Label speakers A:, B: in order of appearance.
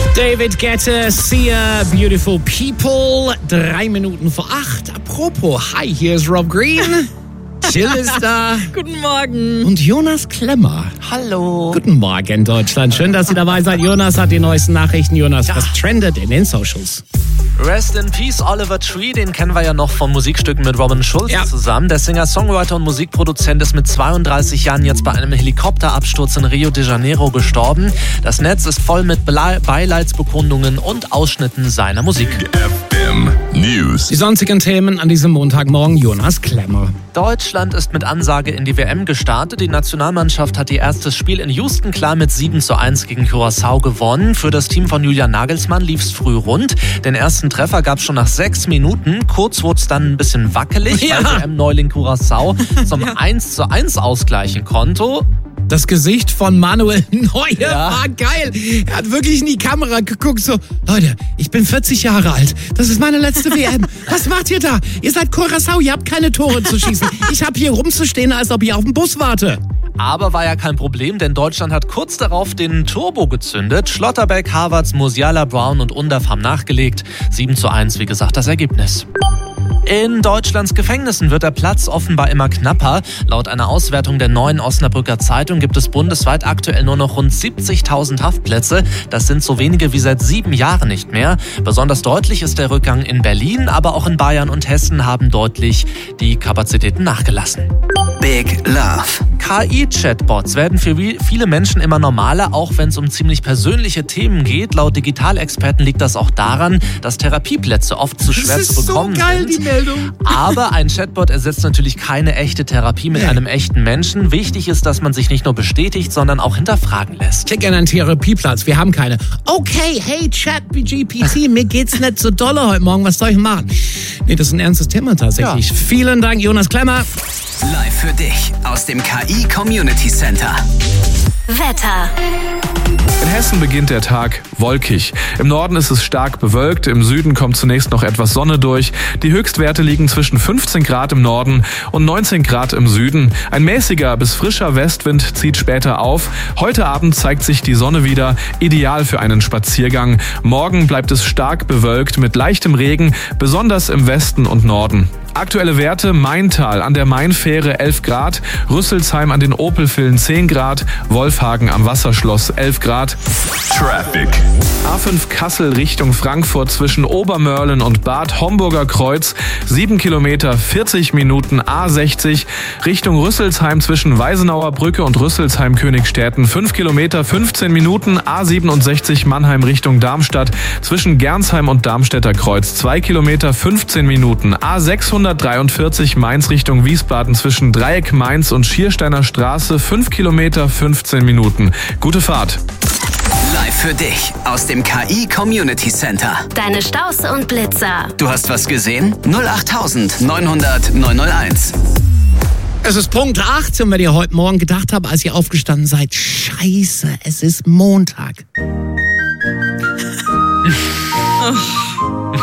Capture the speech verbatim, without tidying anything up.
A: David Guetta, Sia, Beautiful People. Drei Minuten vor acht. Apropos, hi, hier ist Rob Green. Jill ist da.
B: Guten Morgen.
A: Und Jonas Klemmer.
B: Hallo.
A: Guten Morgen, Deutschland. Schön, dass ihr dabei seid. Jonas hat die neuesten Nachrichten. Jonas, ja. Was trendet in den Socials?
B: Rest in Peace, Oliver Tree, den kennen wir ja noch von Musikstücken mit Robin Schulz ja. zusammen. Der Singer, Songwriter und Musikproduzent ist mit zweiunddreißig Jahren jetzt bei einem Helikopterabsturz in Rio de Janeiro gestorben. Das Netz ist voll mit Beileidsbekundungen und Ausschnitten seiner Musik.
C: F M News.
A: Die sonstigen Themen an diesem Montagmorgen, Jonas Klemmer.
B: Deutschland ist mit Ansage in die W M gestartet. Die Nationalmannschaft hat ihr erstes Spiel in Houston klar mit sieben zu eins gegen Curaçao gewonnen. Für das Team von Julian Nagelsmann lief es früh rund. Den ersten Treffer gab es schon nach sechs Minuten. Kurz wurde es dann ein bisschen wackelig, ja. weil W M-Neuling Curaçao zum ja. eins zu eins ausgleichen konnte.
A: Das Gesicht von Manuel Neuer
B: ja.
A: war geil. Er hat wirklich in die Kamera geguckt, so, Leute, ich bin vierzig Jahre alt. Das ist meine letzte W M. Was macht ihr da? Ihr seid Curaçao, ihr habt keine Tore zu schießen. Ich hab hier rumzustehen, als ob ich auf den Bus warte.
B: Aber war ja kein Problem, denn Deutschland hat kurz darauf den Turbo gezündet. Schlotterbeck, Havertz, Musiala, Brown und Undav haben nachgelegt. sieben zu eins, wie gesagt, das Ergebnis. In Deutschlands Gefängnissen wird der Platz offenbar immer knapper. Laut einer Auswertung der Neuen Osnabrücker Zeitung gibt es bundesweit aktuell nur noch rund siebzigtausend Haftplätze. Das sind so wenige wie seit sieben Jahren nicht mehr. Besonders deutlich ist der Rückgang in Berlin, aber auch in Bayern und Hessen haben deutlich die Kapazitäten nachgelassen.
D: Big Love.
B: K I-Chatbots werden für viele Menschen immer normaler, auch wenn es um ziemlich persönliche Themen geht. Laut Digitalexperten liegt das auch daran, dass Therapieplätze oft zu schwer zu bekommen
A: so geil,
B: sind.
A: Die Meldung.
B: Aber ein Chatbot ersetzt natürlich keine echte Therapie mit nee. einem echten Menschen. Wichtig ist, dass man sich nicht nur bestätigt, sondern auch hinterfragen lässt.
A: Klick in einen Therapieplatz, wir haben keine. Okay, hey Chat-G P T, mir geht's nicht so dolle heute Morgen, was soll ich machen? Nee, das ist ein ernstes Thema tatsächlich. Ja. Vielen Dank, Jonas Klemmer.
D: Live für dich aus dem K I Community Center.
E: Wetter.
F: In Hessen beginnt der Tag wolkig. Im Norden ist es stark bewölkt, im Süden kommt zunächst noch etwas Sonne durch. Die Höchstwerte liegen zwischen fünfzehn Grad im Norden und neunzehn Grad im Süden. Ein mäßiger bis frischer Westwind zieht später auf. Heute Abend zeigt sich die Sonne wieder, ideal für einen Spaziergang. Morgen bleibt es stark bewölkt mit leichtem Regen, besonders im Westen und Norden. Aktuelle Werte: Maintal an der Mainfähre elf Grad, Rüsselsheim an den Opelvillen zehn Grad, Wolfhagen am Wasserschloss elf Grad.
C: Traffic.
F: A fünf Kassel Richtung Frankfurt zwischen Obermörlen und Bad Homburger Kreuz sieben Kilometer vierzig Minuten. A sechzig Richtung Rüsselsheim zwischen Weisenauer Brücke und Rüsselsheim Königstädten fünf Kilometer fünfzehn Minuten. A siebenundsechzig Mannheim Richtung Darmstadt zwischen Gernsheim und Darmstädter Kreuz zwei Kilometer fünfzehn Minuten. A sechshundertdreiundvierzig Mainz Richtung Wiesbaden zwischen Dreieck Mainz und Schiersteiner Straße fünf Kilometer fünfzehn Minuten. Gute Fahrt.
D: Live für dich aus dem K I Community Center.
E: Deine Staus und Blitzer.
D: Du hast was gesehen? null acht neunhundert neunhunderteins.
A: Es ist Punkt acht und wenn ihr heute Morgen gedacht habt, als ihr aufgestanden seid, scheiße, es ist Montag.